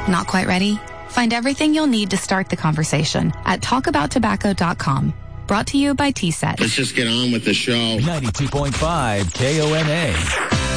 Not quite ready? Find everything you'll need to start the conversation at talkabouttobacco.com. Brought to you by TSET. Let's just get on with the show. 92.5 KONA.